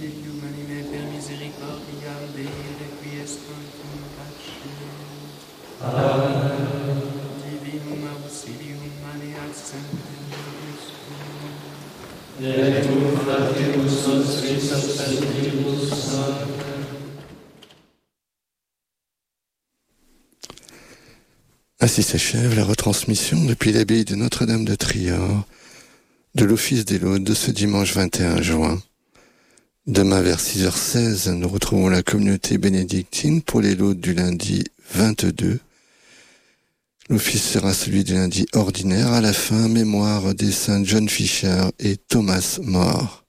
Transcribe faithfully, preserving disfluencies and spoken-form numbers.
Deum anime per misericordiam Dei requiescant in pace. Amen. Divinum auxilium maneat semper nobiscum. Et tu fratibus nostris absentibus. Amen. Ainsi s'achève la retransmission depuis l'abbaye de Notre-Dame de Trior de l'Office des Laudes de ce dimanche vingt et un juin. Demain vers six heures seize, nous retrouvons la communauté bénédictine pour les Laudes du lundi vingt-deux. L'office sera celui du lundi ordinaire. À la fin, mémoire des saints John Fisher et Thomas More.